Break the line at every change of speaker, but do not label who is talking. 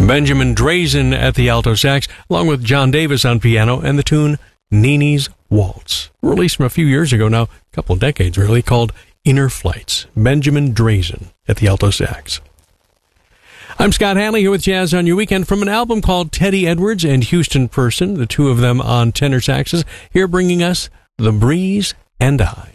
Benjamin Drazen at the alto sax, along with John Davis on piano, and the tune Nini's Waltz, released from a few years ago now, a couple of decades really, called Inner Flights. Benjamin Drazen at the alto sax. I'm Scott Hanley here with Jazz on Your Weekend from an album called Teddy Edwards and Houston Person, the two of them on tenor saxes, here bringing us The Breeze and I.